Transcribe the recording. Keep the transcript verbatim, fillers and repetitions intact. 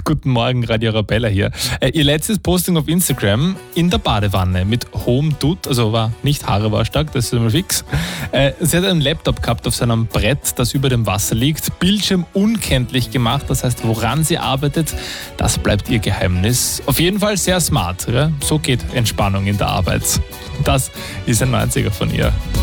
Guten Morgen, Radio Arabella hier. Äh, ihr letztes Posting auf Instagram in der Badewanne mit Home Dutt, also war nicht Haarewaschtag, das ist immer fix. Äh, sie hat einen Laptop gehabt auf seinem Brett, das über dem Wasser liegt, Bildschirm unkenntlich gemacht, das heißt, woran sie arbeitet, das bleibt ihr Geheimnis. Auf jeden Fall sehr smart, ja? So geht Entspannung in der Arbeit. Das ist ein neunziger von ihr.